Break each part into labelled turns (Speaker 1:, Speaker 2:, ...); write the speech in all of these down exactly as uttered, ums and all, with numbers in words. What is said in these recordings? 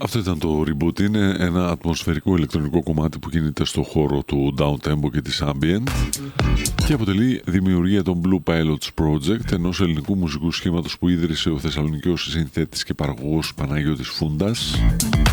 Speaker 1: Αυτό ήταν το Reboot. Είναι ένα ατμοσφαιρικό ηλεκτρονικό κομμάτι που κινείται στο χώρο του downtempo και της ambient και αποτελεί δημιουργία των Blue Pilots Project, ενός ελληνικού μουσικού σχήματος που ίδρυσε ο Θεσσαλονικιός συνθέτης και παραγωγός Παναγιώτης Φούντας.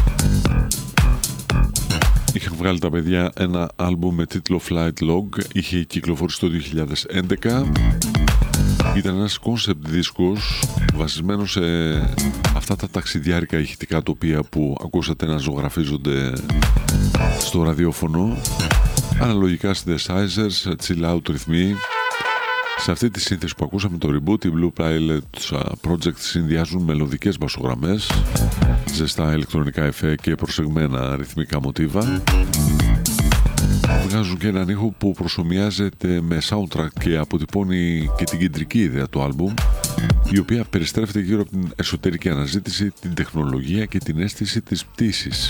Speaker 1: Είχαν βγάλει τα παιδιά ένα άλμπουμ με τίτλο Flight Log, είχε κυκλοφορήσει το δύο χιλιάδες έντεκα. Ήταν ένας concept δίσκος βασισμένος σε αυτά τα ταξιδιάρικα ηχητικά τοπία που ακούσατε να ζωγραφίζονται στο ραδιόφωνο. Αναλογικά synthesizers, chill out ρυθμοί. Σε αυτή τη σύνθεση που ακούσαμε το Reboot, οι Blue Pilots Project συνδυάζουν μελωδικές μπασογραμμές, ζεστά ηλεκτρονικά εφέ και προσεγμένα ρυθμικά μοτίβα. Βγάζουν και έναν ήχο που προσομοιάζεται με soundtrack και αποτυπώνει και την κεντρική ιδέα του άλμπουμ, η οποία περιστρέφεται γύρω από την εσωτερική αναζήτηση, την τεχνολογία και την αίσθηση της πτήσης.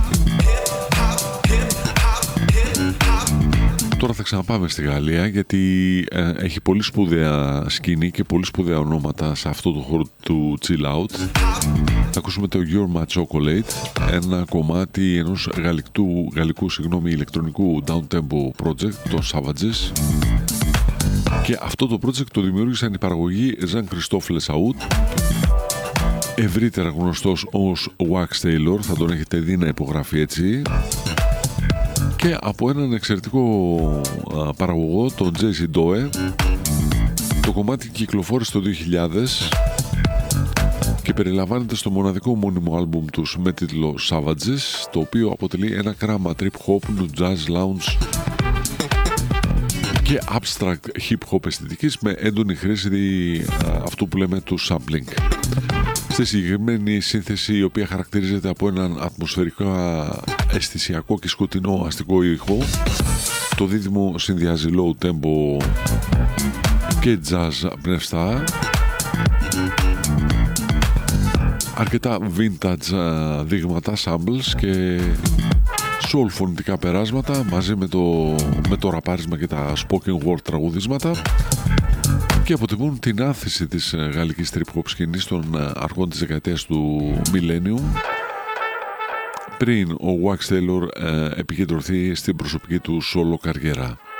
Speaker 1: Τώρα θα ξαναπάμε στη Γαλλία, γιατί ε, έχει πολύ σπουδαία σκηνή και πολύ σπουδαία ονόματα σε αυτό το χώρο του chill out. Θα ακούσουμε το You're My Chocolate, ένα κομμάτι ενός γαλλικού, γαλλικού συγγνώμη, ηλεκτρονικού downtempo project, το Savages. Και αυτό το project το δημιούργησαν η παραγωγή Jean-Christophe Lesaut, ευρύτερα γνωστός ως Wax Taylor, θα τον έχετε δει να υπογράφει έτσι, και από έναν εξαιρετικό α, παραγωγό, τον Jason Doe. Το κομμάτι κυκλοφόρησε το δύο χιλιάδες και περιλαμβάνεται στο μοναδικό μόνιμο άλμπουμ τους με τίτλο Savages, το οποίο αποτελεί ένα κράμα trip hop, jazz lounge και abstract hip hop αισθητικής με έντονη χρήση α, αυτού που λέμε του sampling. Στη συγκεκριμένη σύνθεση, η οποία χαρακτηρίζεται από έναν ατμοσφαιρικά αισθησιακό και σκοτεινό αστικό ήχο, το δίδυμο συνδυάζει low tempo και jazz πνευστά, αρκετά vintage δείγματα, samples και soul φωνητικά περάσματα μαζί με το, με το ραπάρισμα και τα spoken word τραγουδίσματα, και αποτυπούν την άνθηση της γαλλικής trip hop σκηνής των αρχών της δεκαετίας του Millennium, πριν ο Wax Taylor ε, επικεντρωθεί στην προσωπική του solo καριέρα.